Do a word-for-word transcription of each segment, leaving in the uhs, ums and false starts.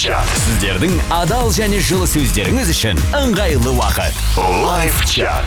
чат. Сіздердің адал және жылы сөздеріңіз үшін ыңғайлы уақыт. Лайв чат.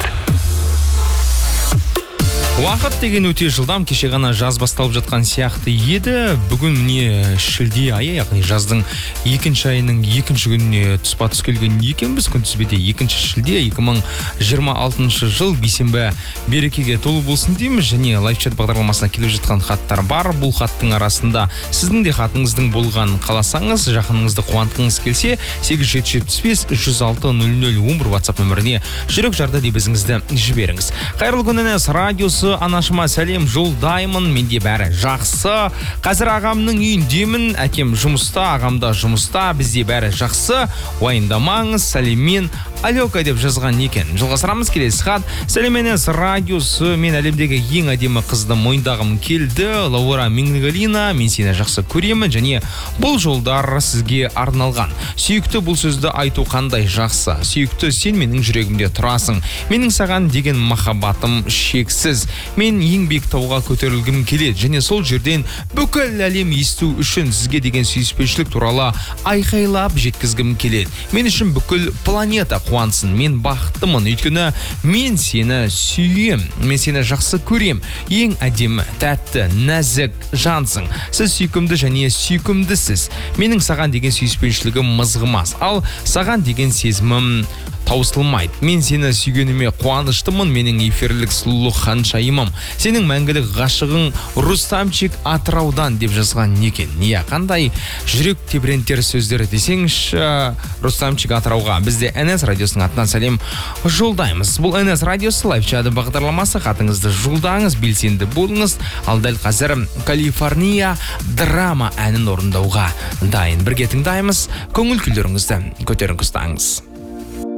Уақыт деген өте жылдам, кеше ғана жаз басталып жатқан сияқты еді. Бүгін міне шілде айы, яғни жаздың екінші айының екінші күніне тұспа тұс келген екенбіз. Күнтізбеде екінші шілде екі мың жиырма алтыншы жыл бейсенбі берекеге толы болсын дейміз. Және лайфчат бағдарламасына келіп жатқан хаттар бар. Бұл хаттың арасында сіздің де хатыңыздың болған қаласаңыз, жақыныңызды қуантқыңыз келсе, сегіз жеті жетпіс бес жүз алты нөл нөл он бір WhatsApp нөміріне жүрек жарды лебізіңізді жіберіңіз. Қайырлы күн Энес радиосы анашыма сәлем жолдаймын, менде бәрі жақсы. Қазір ағамның үйіндемін, әкем жұмыста, ағамда жұмыста, бізде бәрі жақсы. Уайымдамаңыз, сәлеммен Алёка деп жазған екен. Жалғастырамыз келесі хат. Сәлем Энес радиосы, мен әлемдегі ең әдемі қызды мойындағым келді. Лаура Меңнегалина, мен сені жақсы көремін және бұл жолдар сізге арналған. Сүйікті, бұл сөзді айту қандай жақсы. Сүйікті, сен менің жүрегімде тұрасың. Менің саған деген махаббатым шексіз. Мен еңбек тауға көтерілгім келеді және сол жерден бүкіл әлем есту үшін сізге деген сүйіспеншілік туралы айқайлап жеткізгім келеді. Мен үшін бүкіл планета қуансын. Мен бақыттымын, өйткені мен сені сүйем, мен сені жақсы көрем. Ең әдемі, тәтті, нәзік жансың. Сіз сүйкімді және сүйкімдісіз. Менің саған деген сүйіспеншілігім мызғымас, ал саған деген сезімім таусылмайды. Мен сені сүйгеніме қуаныштымын, менің эфирлік сұлулы ханшайымым. Сенің мәңгілік ғашығың Рустамчик Атыраудан деп жазған екен. Иә, қандай жүрек тебірентер сөздері десеңізші Рустамчик Атырауға. Бізде Энес радиосының атынан сәлем жолдаймыз. Бұл Энес радиосы лайфчаты бағдарламасы. Хатыңызды жолдаңыз, белсенді болыңыз. Ал дәл қазір Калифорния драма әнін орындауға дайын. Бірге тыңдаймыз, көңіл күйлеріңізді көтеріңіз таңыз.